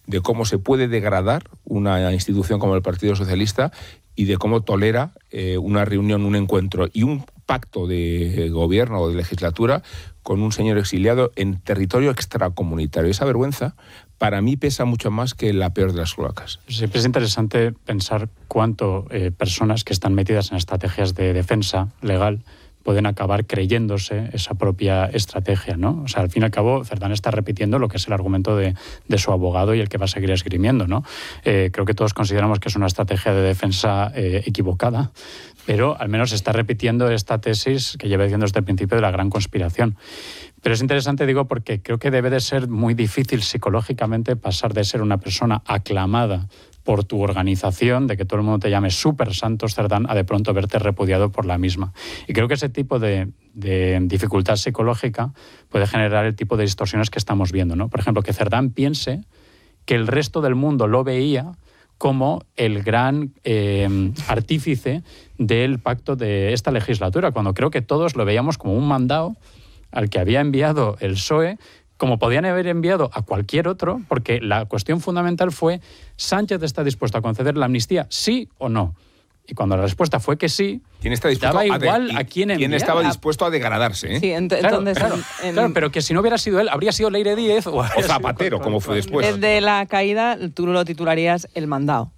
de cómo se puede degradar una institución como el Partido Socialista y de cómo tolera una reunión, un encuentro y un pacto de gobierno o de legislatura con un señor exiliado en territorio extracomunitario. Esa vergüenza para mí pesa mucho más que la peor de las cloacas. Siempre es interesante pensar cuánto personas que están metidas en estrategias de defensa legal pueden acabar creyéndose esa propia estrategia, ¿no? O sea, al fin y al cabo, Cerdán está repitiendo lo que es el argumento de su abogado y el que va a seguir esgrimiendo, ¿no? Creo que todos consideramos que es una estrategia de defensa equivocada, pero al menos está repitiendo esta tesis que lleva diciendo desde el principio de la gran conspiración. Pero es interesante, digo, porque creo que debe de ser muy difícil psicológicamente pasar de ser una persona aclamada por tu organización, de que todo el mundo te llame Súper Santos Cerdán, a de pronto verte repudiado por la misma. Y creo que ese tipo de dificultad psicológica puede generar el tipo de distorsiones que estamos viendo, ¿no? Por ejemplo, que Cerdán piense que el resto del mundo lo veía como el gran artífice del pacto de esta legislatura, cuando creo que todos lo veíamos como un mandado al que había enviado el PSOE, como podían haber enviado a cualquier otro, porque la cuestión fundamental fue: ¿Sánchez está dispuesto a conceder la amnistía, sí o no? Y cuando la respuesta fue que sí, daba igual a quién enviar. ¿Quién estaba dispuesto a degradarse? Sí, entonces... Claro, pero que si no hubiera sido él, habría sido Leire Díez o Zapatero, como fue después. Desde la caída, tú lo titularías El Mandado.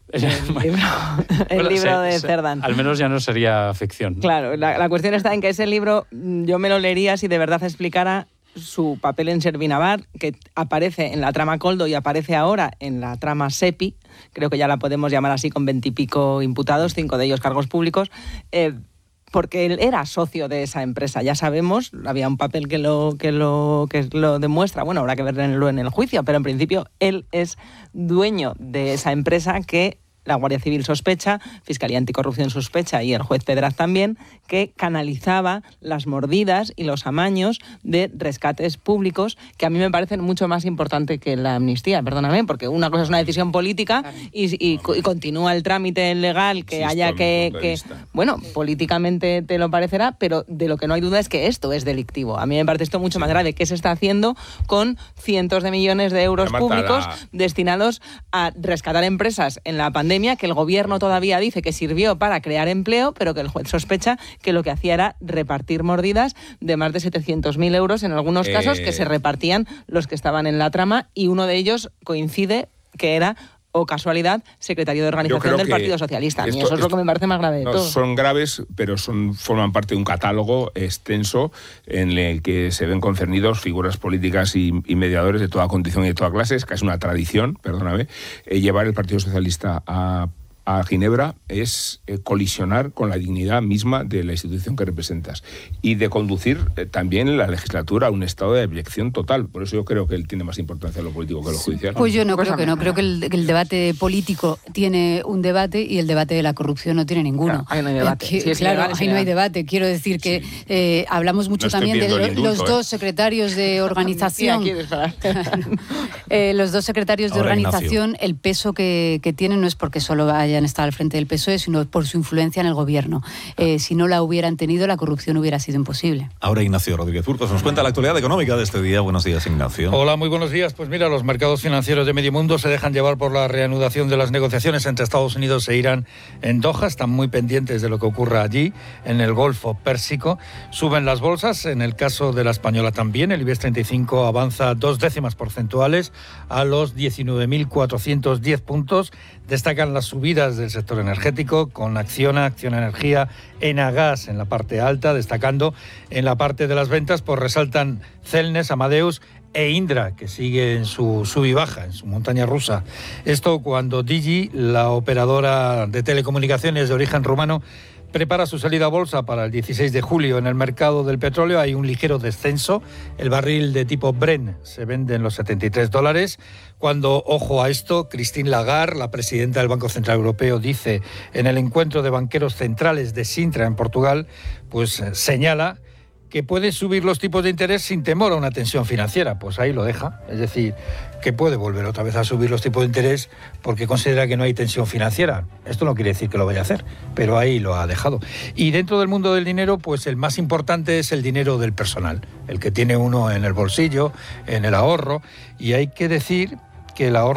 El libro de Cerdán. Al menos ya no sería ficción, ¿no? Claro, la cuestión está en que ese libro yo me lo leería si de verdad explicara su papel en Servinavar, que aparece en la trama Coldo y aparece ahora en la trama Sepi, creo que ya la podemos llamar así, con 20 y pico imputados, 5 de ellos cargos públicos, porque él era socio de esa empresa, ya sabemos, había un papel que lo demuestra, bueno, habrá que verlo en el juicio, pero en principio él es dueño de esa empresa que la Guardia Civil sospecha, Fiscalía Anticorrupción sospecha y el juez Pedraz también, que canalizaba las mordidas y los amaños de rescates públicos, que a mí me parecen mucho más importantes que la amnistía, perdóname, porque una cosa es una decisión política y continúa el trámite legal que haya que... Bueno, políticamente te lo parecerá, pero de lo que no hay duda es que esto es delictivo. A mí me parece esto mucho más grave. ¿Qué se está haciendo con cientos de millones de euros públicos destinados a rescatar empresas en la pandemia, que el gobierno todavía dice que sirvió para crear empleo, pero que el juez sospecha que lo que hacía era repartir mordidas de más de 700.000 euros en algunos casos, que se repartían los que estaban en la trama, y uno de ellos coincide que era, o casualidad, secretario de organización del Partido Socialista. A mí eso es lo que me parece más grave de todo. Son graves, pero forman parte de un catálogo extenso en el que se ven concernidos figuras políticas y mediadores de toda condición y de toda clase. Es casi una tradición, perdóname, llevar el Partido Socialista a Ginebra es colisionar con la dignidad misma de la institución que representas y de conducir también la legislatura a un estado de abyección total. Por eso yo creo que él tiene más importancia lo político que lo judicial. Pues yo no creo que no. Creo que el debate político tiene un debate y el debate de la corrupción no tiene ninguno. Claro, ahí no hay debate. Ahí no hay debate. Quiero decir que hablamos mucho también de los dos secretarios de organización. Los dos secretarios de organización, el peso que tienen no es porque solo hayan estado al frente del PSOE, sino por su influencia en el gobierno. Si no la hubieran tenido, la corrupción hubiera sido imposible. Ahora Ignacio Rodríguez Burgos nos cuenta la actualidad económica de este día. Buenos días, Ignacio. Hola, muy buenos días. Pues mira, los mercados financieros de medio mundo se dejan llevar por la reanudación de las negociaciones entre Estados Unidos e Irán en Doha. Están muy pendientes de lo que ocurra allí, en el Golfo Pérsico. Suben las bolsas, en el caso de la española también. El IBEX 35 avanza 2 décimas porcentuales a los 19.410 puntos. Destacan las subidas del sector energético, con Acciona Energía, Enagas en la parte alta, destacando en la parte de las ventas, pues resaltan Celnes, Amadeus e Indra, que sigue en su sub y baja, en su montaña rusa. Esto cuando Digi, la operadora de telecomunicaciones de origen rumano, prepara su salida a bolsa para el 16 de julio. En el mercado del petróleo hay un ligero descenso. El barril de tipo Brent se vende en los $73. Cuando, ojo a esto, Christine Lagarde, la presidenta del Banco Central Europeo, dice en el encuentro de banqueros centrales de Sintra en Portugal, pues señala que puede subir los tipos de interés sin temor a una tensión financiera. Pues ahí lo deja. Es decir, que puede volver otra vez a subir los tipos de interés porque considera que no hay tensión financiera. Esto no quiere decir que lo vaya a hacer, pero ahí lo ha dejado. Y dentro del mundo del dinero, pues el más importante es el dinero del personal, el que tiene uno en el bolsillo, en el ahorro. Y hay que decir que el ahorro